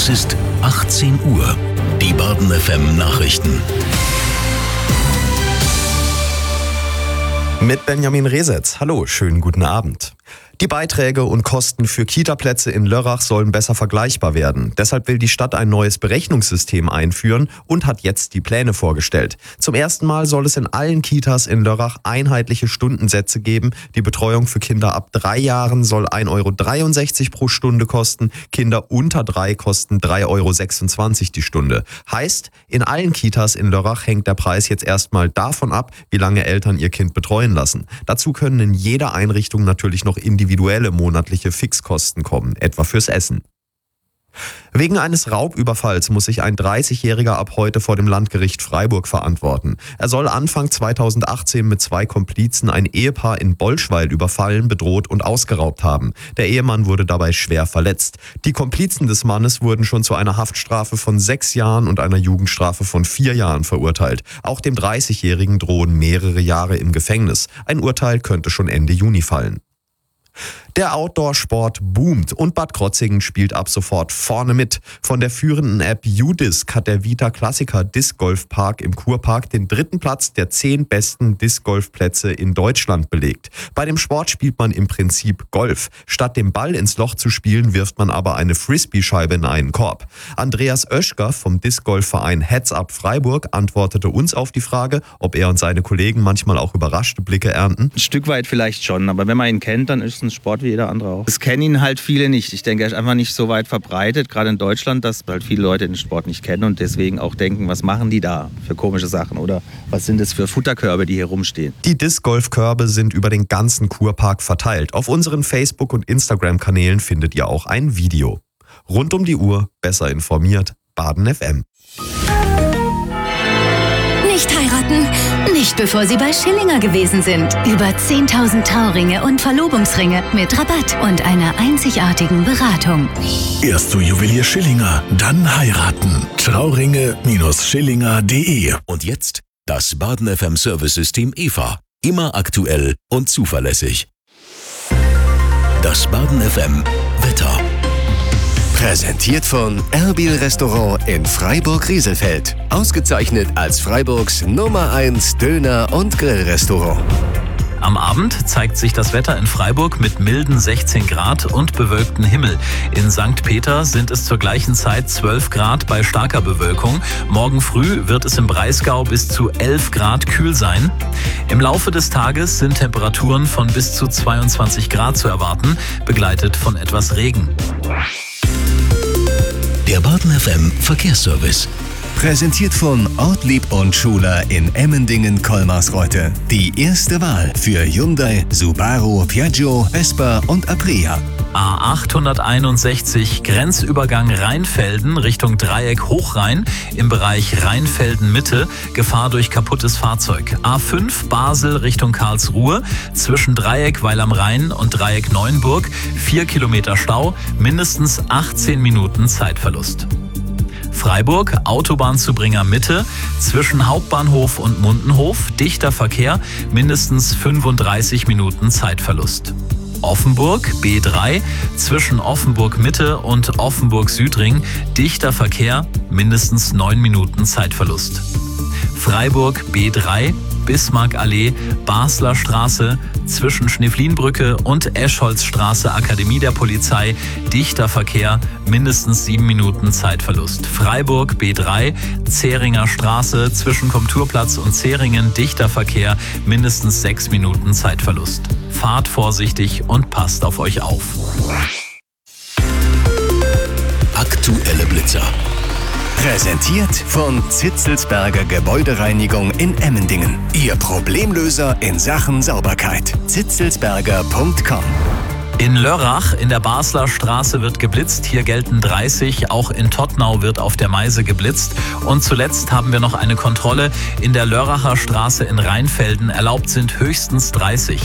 Es ist 18 Uhr. Die Baden FM Nachrichten. Mit Benjamin Resetz. Hallo, schönen guten Abend. Die Beiträge und Kosten für Kitaplätze in Lörrach sollen besser vergleichbar werden. Deshalb will die Stadt ein neues Berechnungssystem einführen und hat jetzt die Pläne vorgestellt. Zum ersten Mal soll es in allen Kitas in Lörrach einheitliche Stundensätze geben. Die Betreuung für Kinder ab 3 Jahren soll 1,63 € pro Stunde kosten. Kinder unter 3 kosten 3,26 € die Stunde. Heißt, in allen Kitas in Lörrach hängt der Preis jetzt erstmal davon ab, wie lange Eltern ihr Kind betreuen lassen. Dazu können in jeder Einrichtung natürlich noch individuelle monatliche Fixkosten kommen, etwa fürs Essen. Wegen eines Raubüberfalls muss sich ein 30-Jähriger ab heute vor dem Landgericht Freiburg verantworten. Er soll Anfang 2018 mit 2 Komplizen ein Ehepaar in Bolschweil überfallen, bedroht und ausgeraubt haben. Der Ehemann wurde dabei schwer verletzt. Die Komplizen des Mannes wurden schon zu einer Haftstrafe von 6 Jahren und einer Jugendstrafe von 4 Jahren verurteilt. Auch dem 30-Jährigen drohen mehrere Jahre im Gefängnis. Ein Urteil könnte schon Ende Juni fallen. Der Outdoor-Sport boomt und Bad Krozingen spielt ab sofort vorne mit. Von der führenden App UDisc hat der Vita Classica Disc Golf Park im Kurpark den 3. Platz der 10 besten Disc Golf Plätze in Deutschland belegt. Bei dem Sport spielt man im Prinzip Golf. Statt den Ball ins Loch zu spielen, wirft man aber eine Frisbee-Scheibe in einen Korb. Andreas Oeschger vom Disc Golf Verein Heads Up Freiburg antwortete uns auf die Frage, ob er und seine Kollegen manchmal auch überraschte Blicke ernten. Ein Stück weit vielleicht schon, aber wenn man ihn kennt, dann ist es ein Sport wie jeder andere auch. Es kennen ihn halt viele nicht. Ich denke, er ist einfach nicht so weit verbreitet, gerade in Deutschland, dass halt viele Leute den Sport nicht kennen und deswegen auch denken, was machen die da für komische Sachen oder was sind das für Futterkörbe, die hier rumstehen. Die Disc-Golf-Körbe sind über den ganzen Kurpark verteilt. Auf unseren Facebook- und Instagram-Kanälen findet ihr auch ein Video. Rund um die Uhr, besser informiert, Baden FM. Nicht heiraten, nicht bevor Sie bei Schillinger gewesen sind. Über 10.000 Trauringe und Verlobungsringe mit Rabatt und einer einzigartigen Beratung. Erst zu Juwelier Schillinger, dann heiraten. Trauringe-Schillinger.de. Und jetzt das Baden FM Service-System EVA. Immer aktuell und zuverlässig. Das Baden FM Wetter. Präsentiert von Erbil Restaurant in Freiburg-Rieselfeld. Ausgezeichnet als Freiburgs Nummer 1 Döner- und Grillrestaurant. Am Abend zeigt sich das Wetter in Freiburg mit milden 16 Grad und bewölktem Himmel. In St. Peter sind es zur gleichen Zeit 12 Grad bei starker Bewölkung. Morgen früh wird es im Breisgau bis zu 11 Grad kühl sein. Im Laufe des Tages sind Temperaturen von bis zu 22 Grad zu erwarten, begleitet von etwas Regen. Der Baden FM Verkehrsservice. Präsentiert von Ortlieb und Schuler in Emmendingen-Kolmarsreuth. Die erste Wahl für Hyundai, Subaru, Piaggio, Vespa und Aprilia. A861 Grenzübergang Rheinfelden Richtung Dreieck Hochrhein im Bereich Rheinfelden-Mitte, Gefahr durch kaputtes Fahrzeug. A5 Basel Richtung Karlsruhe zwischen Dreieck Weil am Rhein und Dreieck Neuenburg 4 Kilometer Stau, mindestens 18 Minuten Zeitverlust. Freiburg, Autobahnzubringer Mitte, zwischen Hauptbahnhof und Mundenhof, dichter Verkehr, mindestens 35 Minuten Zeitverlust. Offenburg, B3, zwischen Offenburg Mitte und Offenburg Südring, dichter Verkehr, mindestens 9 Minuten Zeitverlust. Freiburg, B3, Bismarckallee, Basler Straße, zwischen Schneeflinbrücke und Eschholzstraße, Akademie der Polizei, dichter Verkehr, mindestens 7 Minuten Zeitverlust. Freiburg, B3, Zähringer Straße, zwischen Komturplatz und Zähringen, dichter Verkehr, mindestens 6 Minuten Zeitverlust. Fahrt vorsichtig und passt auf euch auf. Aktuelle Blitzer. Präsentiert von Zitzelsberger Gebäudereinigung in Emmendingen. Ihr Problemlöser in Sachen Sauberkeit. zitzelsberger.com. In Lörrach in der Basler Straße wird geblitzt, hier gelten 30, auch in Tottnau wird auf der Meise geblitzt. Und zuletzt haben wir noch eine Kontrolle in der Lörracher Straße in Rheinfelden, erlaubt sind höchstens 30.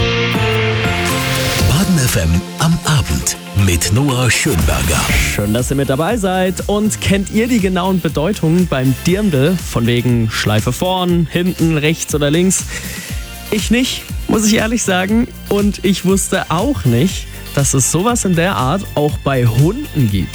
Baden FM am Abend mit Noah Schönberger. Schön, dass ihr mit dabei seid. Und kennt ihr die genauen Bedeutungen beim Dirndl? Von wegen Schleife vorn, hinten, rechts oder links? Ich nicht, muss ich ehrlich sagen. Und ich wusste auch nicht, dass es sowas in der Art auch bei Hunden gibt.